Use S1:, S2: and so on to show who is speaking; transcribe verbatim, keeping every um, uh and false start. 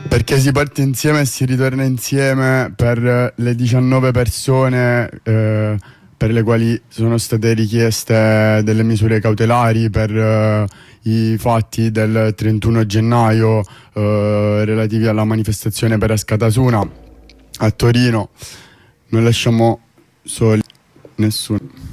S1: perché si porta insieme e si ritorna insieme per le diciannove persone eh, per le quali sono state richieste delle misure cautelari per eh, i fatti del trentuno gennaio eh, relativi alla manifestazione per Askatasuna a Torino. Non lasciamo soli nessuno.